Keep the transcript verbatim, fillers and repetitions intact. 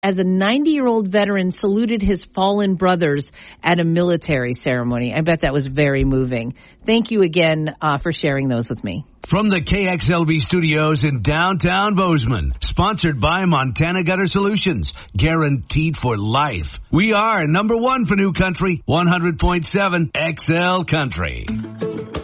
as a ninety-year-old veteran saluted his fallen brothers at a military ceremony. I bet that was very moving. Thank you again uh, for sharing those with me. From the K X L V studios in downtown Bozeman, sponsored by Montana Gutter Solutions, guaranteed for life. We are number one for New Country, one hundred point seven X L Country.